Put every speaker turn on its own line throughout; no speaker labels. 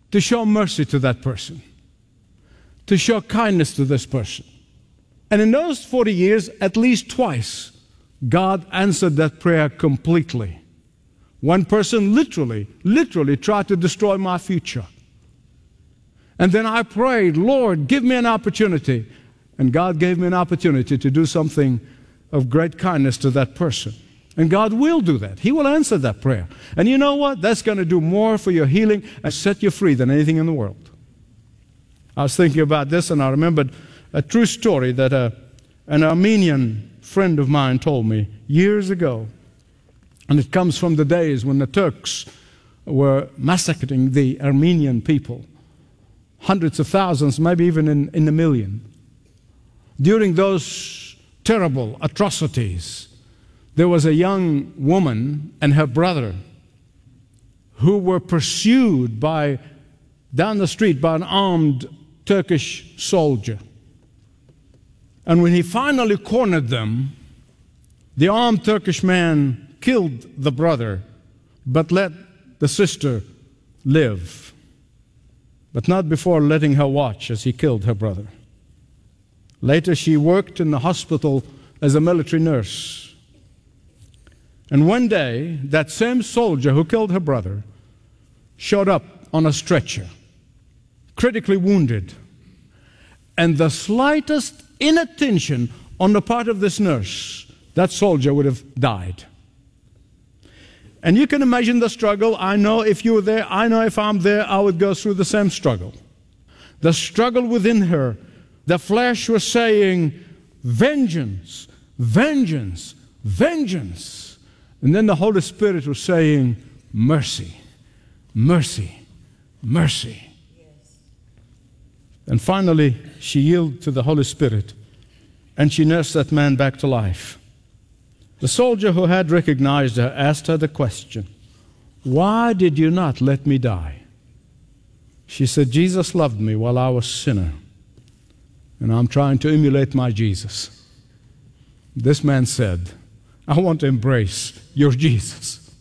to show mercy to that person, to show kindness to this person. And in those 40 years, at least twice, God answered that prayer completely. One person literally tried to destroy my future. And then I prayed, Lord, give me an opportunity. And God gave me an opportunity to do something of great kindness to that person. And God will do that. He will answer that prayer. And you know what? That's going to do more for your healing and set you free than anything in the world. I was thinking about this, and I remembered a true story that an Armenian friend of mine told me years ago. And it comes from the days when the Turks were massacring the Armenian people. Hundreds of thousands, maybe even in a million. During those terrible atrocities, there was a young woman and her brother who were pursued down the street by an armed Turkish soldier. And when he finally cornered them, the armed Turkish man killed the brother, but let the sister live. But not before letting her watch as he killed her brother. Later, she worked in the hospital as a military nurse. And one day, that same soldier who killed her brother showed up on a stretcher, critically wounded. And the slightest inattention on the part of this nurse, that soldier would have died. And you can imagine the struggle. I know if you were there, I know if I'm there, I would go through the same struggle. The struggle within her. The flesh was saying, vengeance, vengeance, vengeance. And then the Holy Spirit was saying, mercy, mercy, mercy. Yes. And finally, she yielded to the Holy Spirit, and she nursed that man back to life. The soldier who had recognized her asked her the question, why did you not let me die? She said, Jesus loved me while I was a sinner, and I'm trying to emulate my Jesus. This man said, I want to embrace your Jesus.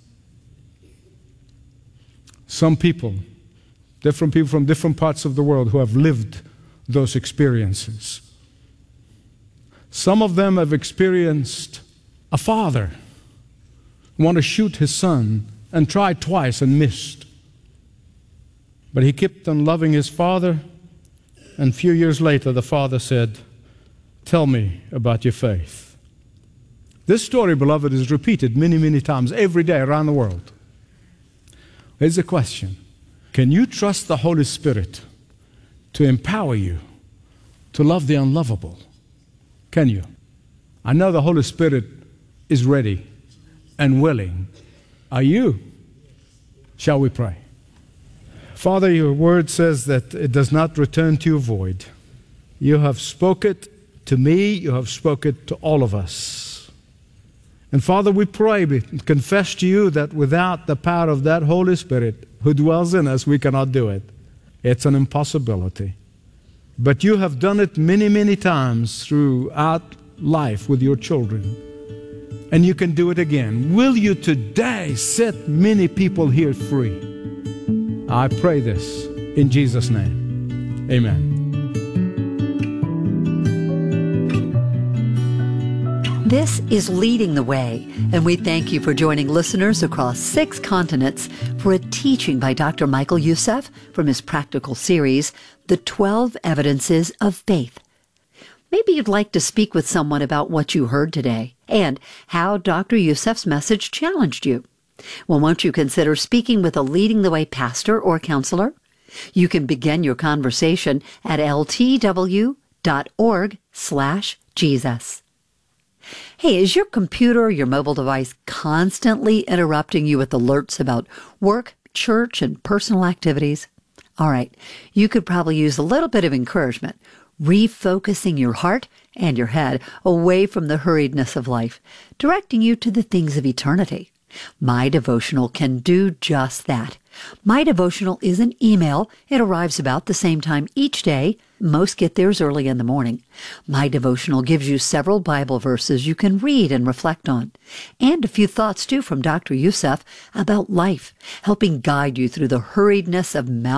Some people, different people from different parts of the world who have lived those experiences. Some of them have experienced a father want to shoot his son and tried twice and missed. But he kept on loving his father, and a few years later the father said, tell me about your faith. This story, beloved, is repeated many, many times every day around the world. Here's a question. Can you trust the Holy Spirit to empower you to love the unlovable? Can you? I know the Holy Spirit is ready and willing. Are you? Shall we pray? Father, your word says that it does not return to you void. You have spoken to me, you have spoken to all of us. And Father, we pray, we confess to you that without the power of that Holy Spirit who dwells in us, we cannot do it. It's an impossibility. But you have done it many, many times throughout life with your children. And you can do it again. Will you today set many people here free? I pray this in Jesus' name. Amen.
This is Leading the Way, and we thank you for joining listeners across 6 continents for a teaching by Dr. Michael Youssef from his practical series, The 12 Evidences of Faith. Maybe you'd like to speak with someone about what you heard today and how Dr. Youssef's message challenged you. Well, won't you consider speaking with a Leading the Way pastor or counselor? You can begin your conversation at ltw.org/Jesus. Hey, is your computer or your mobile device constantly interrupting you with alerts about work, church, and personal activities? All right, you could probably use a little bit of encouragement, refocusing your heart and your head away from the hurriedness of life, directing you to the things of eternity. My Devotional can do just that. My Devotional is an email. It arrives about the same time each day. Most get theirs early in the morning. My Devotional gives you several Bible verses you can read and reflect on, and a few thoughts, too, from Dr. Youssef about life, helping guide you through the hurriedness of